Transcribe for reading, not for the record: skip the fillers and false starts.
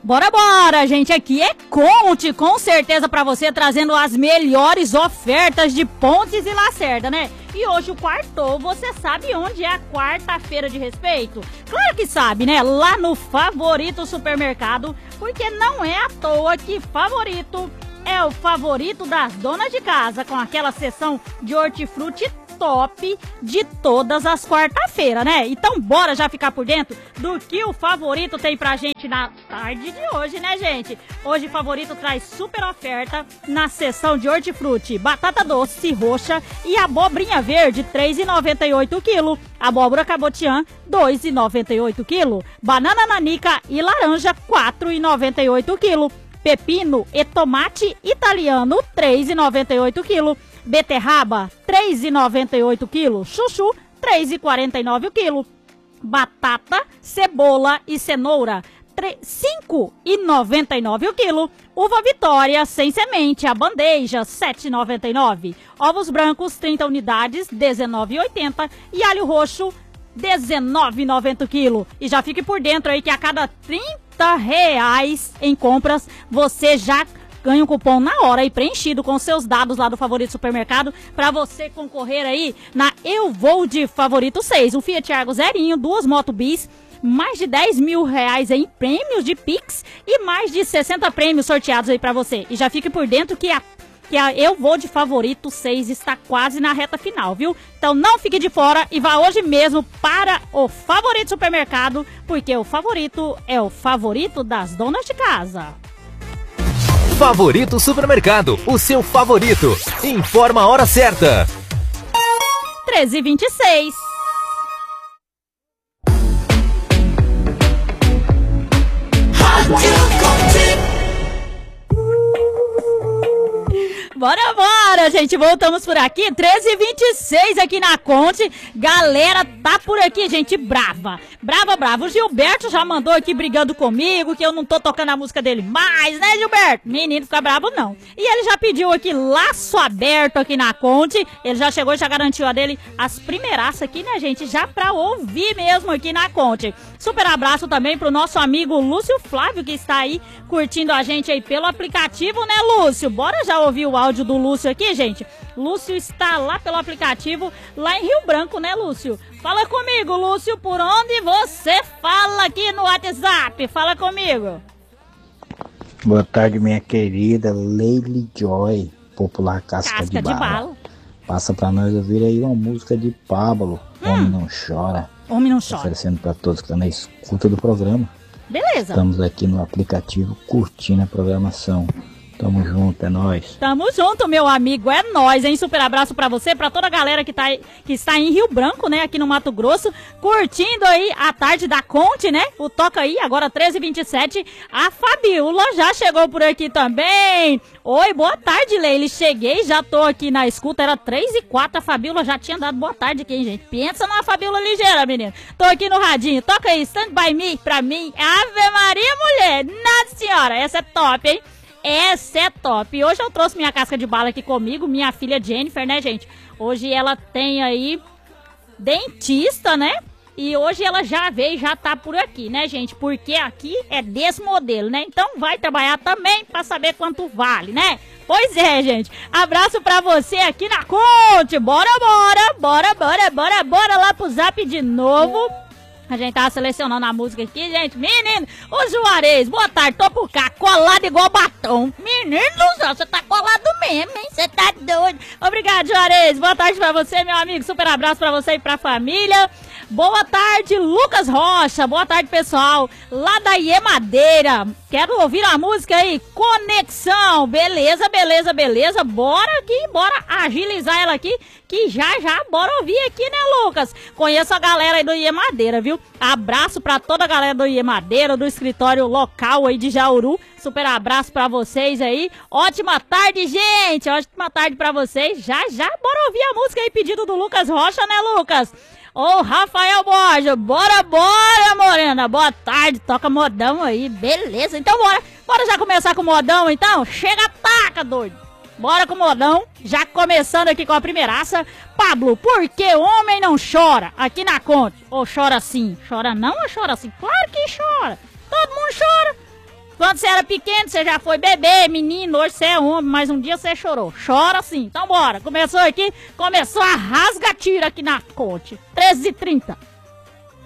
Bora, bora, gente, aqui é Conte, com certeza pra você, trazendo as melhores ofertas de Pontes e Lacerda, né? E hoje o quartou, você sabe onde é a quarta-feira de respeito? Claro que sabe, né? Lá no Favorito Supermercado, porque não é à toa que Favorito é o favorito das donas de casa, com aquela seção de hortifruti top de todas as quarta-feiras, né? Então bora já ficar por dentro do que o Favorito tem pra gente na tarde de hoje, né, gente? Hoje o Favorito traz super oferta na seção de hortifruti, batata doce roxa e abobrinha verde, R$ 3,98 o quilo. Abóbora cabotiã, R$ 2,98 o quilo. Banana nanica e laranja, R$ 4,98 o quilo. Pepino e tomate italiano, R$ 3,98 o quilo. Beterraba, R$ 3,98 o quilo. Chuchu, R$ 3,49 o quilo. Batata, cebola e cenoura, R$ 5,99 o quilo. Uva Vitória, sem semente, a bandeja, R$ 7,99. Ovos brancos, 30 unidades, R$ 19,80. E alho roxo, R$ 19,90 o quilo. E já fique por dentro aí que a cada R$ 30 em compras, você já ganha um cupom na hora e preenchido com seus dados lá do Favorito Supermercado para você concorrer aí na Eu Vou de Favorito 6. Um Fiat Argo zerinho, 2 Moto Bis, mais de R$ 10 mil em prêmios de Pix e mais de 60 prêmios sorteados aí para você. E já fique por dentro que a Eu Vou de Favorito 6 está quase na reta final, viu? Então não fique de fora e vá hoje mesmo para o Favorito Supermercado, porque o Favorito é o favorito das donas de casa. Favorito Supermercado, o seu favorito. Informa a hora certa. 13h26. Bora, bora, gente, voltamos por aqui, 13h26 aqui na Conte, galera tá por aqui, gente, brava, o Gilberto já mandou aqui brigando comigo, que eu não tô tocando a música dele mais, né, Gilberto? Menino, fica bravo não. E ele já pediu aqui laço aberto aqui na Conte, ele já chegou e já garantiu a dele as primeiraças aqui, né, gente, já pra ouvir mesmo aqui na Conte. Super abraço também pro nosso amigo Lúcio Flávio, que está aí curtindo a gente aí pelo aplicativo, né, Lúcio? Bora já ouvir o áudio do Lúcio aqui, gente. Lúcio está lá pelo aplicativo, lá em Rio Branco, né, Lúcio? Fala comigo, Lúcio, por onde você fala aqui no WhatsApp? Fala comigo. Boa tarde, minha querida Leile Joy, popular Casca de Bala. Passa pra nós ouvir aí uma música de Pablo, Homem Não Chora. Homem Não Chora. Oferecendo pra todos que estão na escuta do programa. Beleza. Estamos aqui no aplicativo curtindo a programação. Tamo junto, é nóis. Tamo junto, meu amigo, é nóis, hein? Super abraço pra você, pra toda a galera que está em Rio Branco, né? Aqui no Mato Grosso, curtindo aí a tarde da Conte, né? O Toca Aí, agora 13h27. A Fabiola já chegou por aqui também. Oi, boa tarde, Leile. Cheguei, já tô aqui na escuta, era 3h04, a Fabiola já tinha dado boa tarde aqui, hein, gente? Pensa numa Fabiola ligeira, menino. Tô aqui no radinho, toca aí, Stand By Me, pra mim. Ave Maria, mulher, nossa senhora, essa é top, hein? Essa é top. Hoje eu trouxe minha casca de bala aqui comigo, minha filha Jennifer, né, gente? Hoje ela tem aí dentista, né? E hoje ela já veio, já tá por aqui, né, gente? Porque aqui é desse modelo, né? Então vai trabalhar também pra saber quanto vale, né? Pois é, gente. Abraço pra você aqui na Conte. Bora lá pro Zap de novo. A gente tava selecionando a música aqui, gente. Menino, o Juarez, boa tarde, tô por cá, colado igual batom. Menino do céu, você tá colado mesmo, hein? Você tá doido. Obrigado, Juarez. Boa tarde pra você, meu amigo. Super abraço pra você e pra família. Boa tarde, Lucas Rocha. Boa tarde, pessoal. Lá da Iemadeira. Quero ouvir a música aí, Conexão. Beleza. Bora aqui, bora agilizar ela aqui, que já, bora ouvir aqui, né, Lucas? Conheço a galera aí do Iemadeira, viu? Abraço pra toda a galera do Iemadeira, do escritório local aí de Jauru. Super abraço pra vocês aí. Ótima tarde, gente. Ótima tarde pra vocês. Já, bora ouvir a música aí, pedido do Lucas Rocha, né, Lucas? Ô, Rafael Borja, bora, morena, boa tarde, toca modão aí, beleza, então bora já começar com o modão, então, chega, taca, doido, bora com o modão, já começando aqui com a primeiraça. Pablo, por que homem não chora aqui na Conte? Ou chora sim, chora não ou chora sim? Claro que chora, todo mundo chora. quando você era pequeno, você já foi bebê, menino, hoje você é homem, mas um dia você chorou. Chora sim. Então bora. Começou aqui, começou a rasga-tira aqui na Conte. 13h30.